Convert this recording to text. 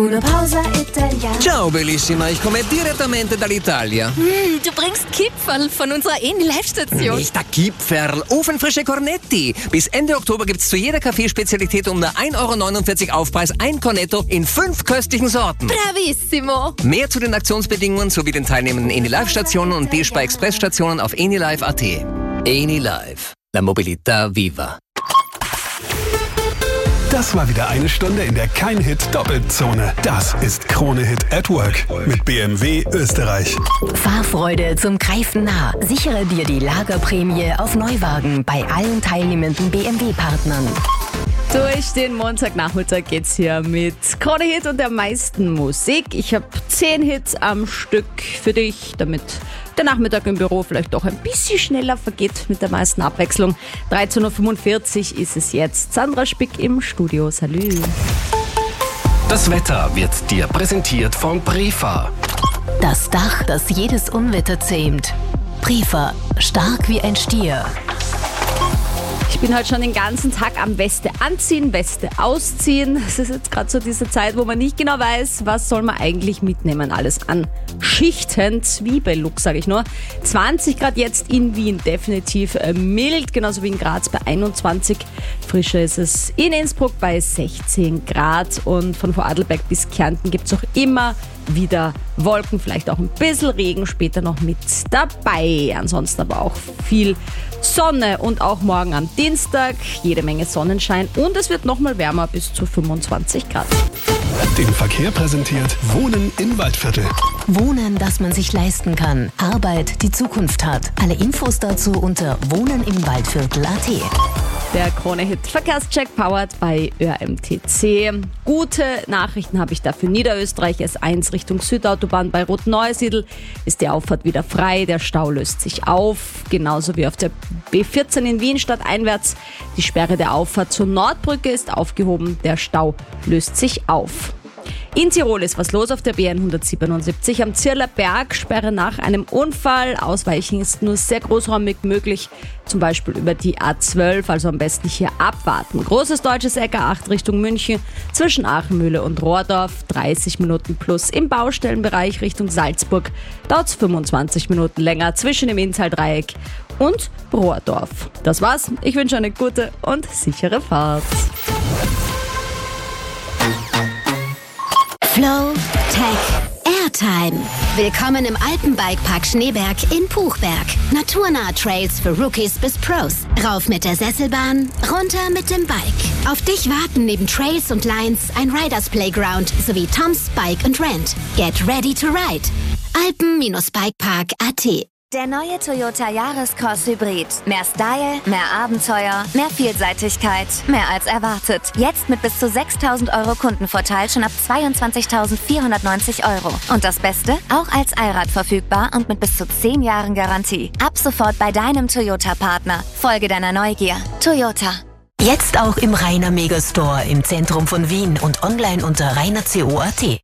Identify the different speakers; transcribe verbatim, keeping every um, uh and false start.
Speaker 1: Una pausa italiana.
Speaker 2: Ciao bellissima, ich komme direttamente dall'Italia.
Speaker 1: Mm, du bringst Kipferl von unserer Eni-Live-Station.
Speaker 2: Nicht der Kipferl, ofenfrische Cornetti. Bis Ende Oktober gibt's zu jeder Kaffeespezialität um nur ein Euro neunundvierzig Aufpreis ein Cornetto in fünf köstlichen Sorten.
Speaker 1: Bravissimo.
Speaker 2: Mehr zu den Aktionsbedingungen sowie den teilnehmenden Eni-Live-Stationen und D-Spar-Express-Stationen auf enilive punkt at. Eni-Live, la mobilità viva.
Speaker 3: Das war wieder eine Stunde in der Kein-Hit-Doppelzone. Das ist Krone Hit at Work mit B M W Österreich.
Speaker 4: Fahrfreude zum Greifen nah. Sichere dir die Lagerprämie auf Neuwagen bei allen teilnehmenden B M W-Partnern.
Speaker 5: Durch den Montagnachmittag geht's hier mit Krone Hit und der meisten Musik. Ich habe zehn Hits am Stück für dich, damit der Nachmittag im Büro vielleicht doch ein bisschen schneller vergeht mit der meisten Abwechslung. dreizehn Uhr fünfundvierzig ist es jetzt. Sandra Spick im Studio. Salü.
Speaker 6: Das Wetter wird dir präsentiert von Prefa.
Speaker 4: Das Dach, das jedes Unwetter zähmt. Prefa, stark wie ein Stier.
Speaker 5: Ich bin halt schon den ganzen Tag am Weste anziehen, Weste ausziehen. Es ist jetzt gerade so diese Zeit, wo man nicht genau weiß, was soll man eigentlich mitnehmen. Alles an Schichten, Zwiebellook, sage ich nur. zwanzig Grad jetzt in Wien, definitiv mild, genauso wie in Graz bei einundzwanzig. Frischer ist es in Innsbruck bei sechzehn Grad. Und von Vorarlberg bis Kärnten gibt es auch immer wieder Wolken, vielleicht auch ein bisschen Regen später noch mit dabei. Ansonsten aber auch viel Sonne und auch morgen am Dienstag jede Menge Sonnenschein und es wird nochmal wärmer bis zu fünfundzwanzig Grad.
Speaker 3: Den Verkehr präsentiert Wohnen im Waldviertel.
Speaker 4: Wohnen, das man sich leisten kann. Arbeit, die Zukunft hat. Alle Infos dazu unter wohnen im Waldviertel punkt at.
Speaker 5: Der Krone-Hit Verkehrscheck powered bei Ö R M T C. Gute Nachrichten habe ich da für Niederösterreich. S eins Richtung Südautobahn bei Rotneusiedl ist die Auffahrt wieder frei. Der Stau löst sich auf. Genauso wie auf der B vierzehn in Wien stadteinwärts. Die Sperre der Auffahrt zur Nordbrücke ist aufgehoben. Der Stau löst sich auf. In Tirol ist was los auf der B N hundertsiebenundsiebzig am Zirler Berg. Sperre nach einem Unfall. Ausweichen ist nur sehr großräumig möglich, zum Beispiel über die A zwölf, also am besten hier abwarten. Großes deutsches Eck A acht Richtung München zwischen Aachenmühle und Rohrdorf. dreißig Minuten plus im Baustellenbereich Richtung Salzburg. Dauert es fünfundzwanzig Minuten länger zwischen dem Inntal-Dreieck und Rohrdorf. Das war's. Ich wünsche eine gute und sichere Fahrt.
Speaker 7: Flow Tech Airtime. Willkommen im Alpenbikepark Schneeberg in Puchberg. Naturnahe Trails für Rookies bis Pros. Rauf mit der Sesselbahn, runter mit dem Bike. Auf dich warten neben Trails und Lines ein Riders Playground sowie Tom's Bike and Rent. Get ready to ride. alpen Bikepark punkt at.
Speaker 1: Der neue Toyota Yaris-Cross Hybrid. Mehr Style, mehr Abenteuer, mehr Vielseitigkeit, mehr als erwartet. Jetzt mit bis zu sechstausend Euro Kundenvorteil schon ab zweiundzwanzigtausendvierhundertneunzig Euro. Und das Beste? Auch als Allrad verfügbar und mit bis zu zehn Jahren Garantie. Ab sofort bei deinem Toyota-Partner. Folge deiner Neugier. Toyota.
Speaker 4: Jetzt auch im Rainer Megastore im Zentrum von Wien und online unter rainer punkt co punkt at.